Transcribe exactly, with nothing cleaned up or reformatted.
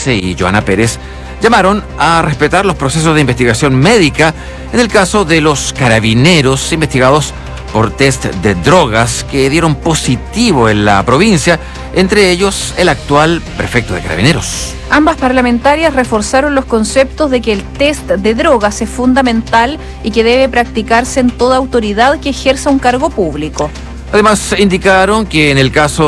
Arce y Joana Pérez llamaron a respetar los procesos de investigación médica en el caso de los carabineros investigados por test de drogas que dieron positivo en la provincia, entre ellos el actual prefecto de Carabineros. Ambas parlamentarias reforzaron los conceptos de que el test de drogas es fundamental y que debe practicarse en toda autoridad que ejerza un cargo público. Además, indicaron que en el caso